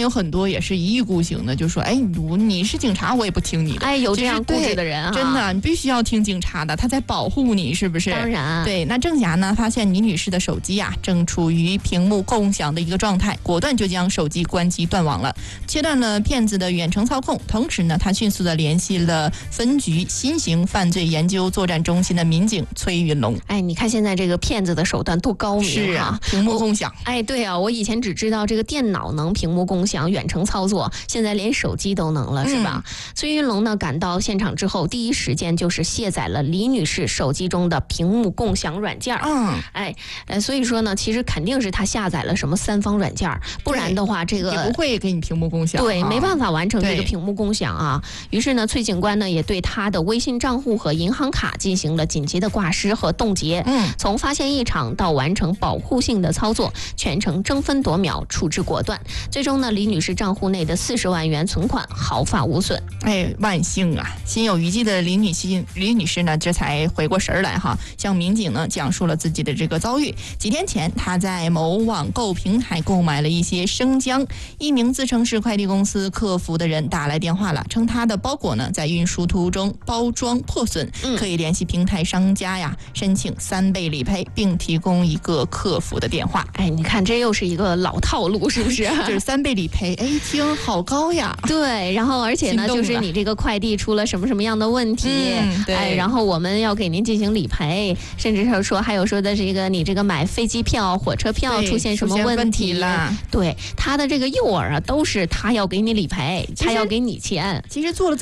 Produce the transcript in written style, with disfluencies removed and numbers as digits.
有很多也是一意孤行的，就说哎，你是警察，我也不听你的。 哎，有这样固执的人啊， 真的，你必须要听警察的，他在保护你，是不是？ 当然， 对。那郑霞呢，发现倪女士的手机正处于屏幕共享的一个状态，果断就将手机关机断网了，切断了骗子的远程操控。同时呢，他迅速的联系了分局新型犯罪研究作战中心的民警崔云龙。 哎，你看现在这个骗子的手段多高明是啊，屏幕共享。 哎，对啊，我以前只知道这个电脑能屏幕共享、远程操作，现在连手机都能了，是吧？崔云龙呢赶到现场之后，第一时间就是卸载了李女士手机中的屏幕共享软件。所以说呢，其实肯定是他下载了什么3方软件，不然的话，这个也不会给你屏幕共享。 对，没办法完成这个屏幕共享啊。于是呢，崔警官呢也对他的微信账户和银行卡进行了紧急的挂失和冻结。从发现异常到完成保护性的操作，全程争分夺秒，处置果断。最终呢，李女士账户内的40万元存款毫发无损。 哎，万幸啊！心有余悸的李女士呢，这才回过神来向民警呢讲述了自己的这个遭遇。几天前，她在某网购平台购买了一些生姜，一名自称是快递公司客服的人打来电话了，称他的包裹呢在运输途中包装破损，可以联系平台商家申请3倍理赔，并提供一个客服的电话。 哎，你看这又是一个老套路，是不是？ 就是3倍理赔，哎，听好高呀。 对，然后而且呢，就是你这个快递出了什么样的问题， 对， 然后我们要给您进行理赔，甚至是说还有说的这个你这个买飞机票、火车票出现什么问题了？ 对，他的这个诱饵都是他要给你理赔，他要给你钱。 其实做了